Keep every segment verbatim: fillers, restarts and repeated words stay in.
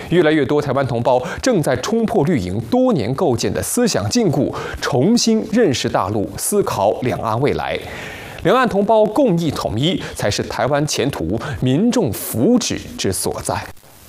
越来越多台湾同胞正在冲破绿营多年构建的思想禁锢，重新认识大陆，思考两岸未来。两岸同胞共益统一，才是台湾前途、民众福祉之所在。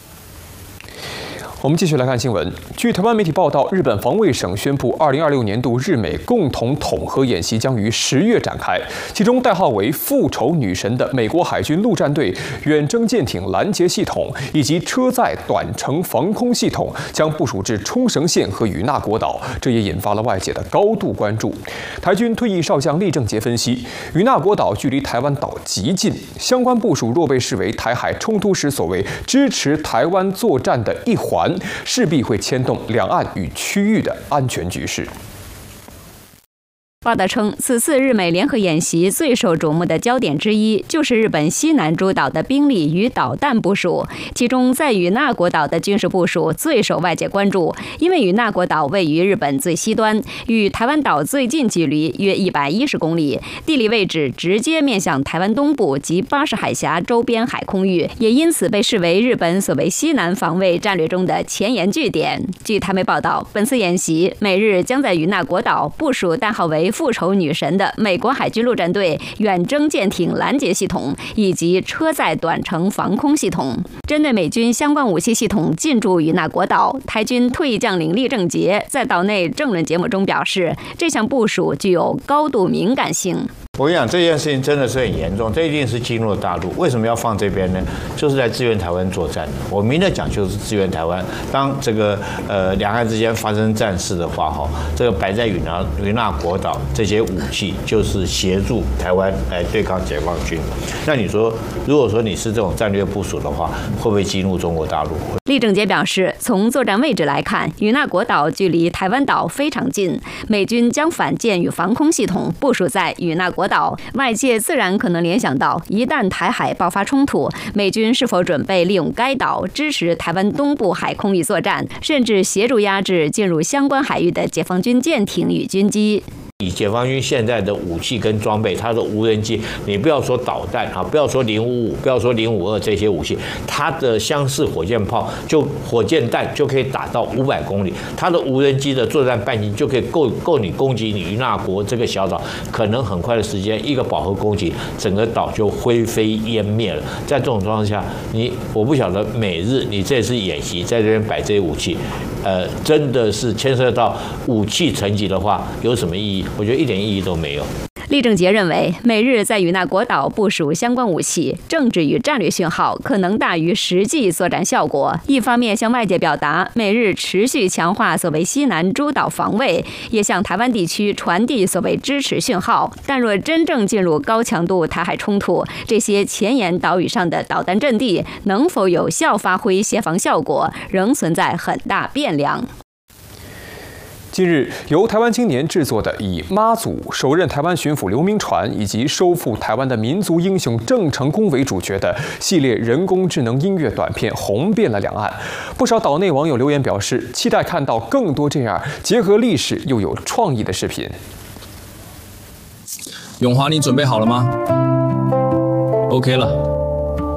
我们继续来看新闻。据台湾媒体报道，日本防卫省宣布，二零二六年度日美共同统合演习将于十月展开。其中，代号为“复仇女神”的美国海军陆战队远征舰艇拦截系统以及车载短程防空系统将部署至冲绳县和与那国岛，这也引发了外界的高度关注。台军退役少将厉正杰分析，与那国岛距离台湾岛极近，相关部署若被视为台海冲突时所谓支持台湾作战的一环，势必会牵动两岸与区域的安全局势。 报道称，此次日美联合演习最受瞩目的焦点之一，就是日本西南诸岛的兵力与导弹部署。其中，在与那国岛的军事部署最受外界关注，因为与那国岛位于日本最西端，与台湾岛最近距离约一百一十公里，地理位置直接面向台湾东部及巴士海峡周边海空域，也因此被视为日本所谓西南防卫战略中的前沿据点。据台媒报道，本次演习，美日将在与那国岛部署代号为复仇女神的美国海军陆战队远征舰艇拦截系统以及车载短程防空系统。针对美军相关武器系统进驻与那国岛，台军退役将领厉正杰在岛内政论节目中表示，这项部署具有高度敏感性。 我跟你讲，这件事情真的是很严重，这一定是激怒了大陆。为什么要放这边呢？就是在支援台湾作战。我明着讲，就是支援台湾。当这个呃两岸之间发生战事的话，哈，这个摆在与那与那国岛这些武器，就是协助台湾来对抗解放军。那你说，如果说你是这种战略部署的话，会不会激怒中国大陆？ 厉正杰表示，从作战位置来看，与那国岛距离台湾岛非常近，美军将反舰与防空系统部署在与那国岛，外界自然可能联想到，一旦台海爆发冲突，美军是否准备利用该岛支持台湾东部海空域作战，甚至协助压制进入相关海域的解放军舰艇与军机。 以解放军现在的武器跟装备，它的无人机，你不要说导弹啊，不要说零五五，不要说零五二这些武器，它的相似火箭炮就火箭弹就可以打到五百公里，它的无人机的作战半径就可以够够你攻击你与那国这个小岛，可能很快的时间一个饱和攻击，整个岛就灰飞烟灭了。在这种状况下，你我不晓得美日你这次演习在这边摆这些武器，呃，真的是牵涉到武器层级的话，有什么意义？我觉得一点意义都没有。 厉正杰认为，美日在与那国岛部署相关武器，政治与战略讯号可能大于实际作战效果。一方面向外界表达美日持续强化所谓西南诸岛防卫，也向台湾地区传递所谓支持讯号。但若真正进入高强度台海冲突，这些前沿岛屿上的导弹阵地能否有效发挥协防效果，仍存在很大变量。 近日，由台湾青年制作的以妈祖首任台湾巡抚刘铭传以及收复台湾的民族英雄郑成功为主角的系列人工智能音乐短片红遍了两岸。不少岛内网友留言表示，期待看到更多这样结合历史又有创意的视频。 永华，你准备好了吗 ？OK 了。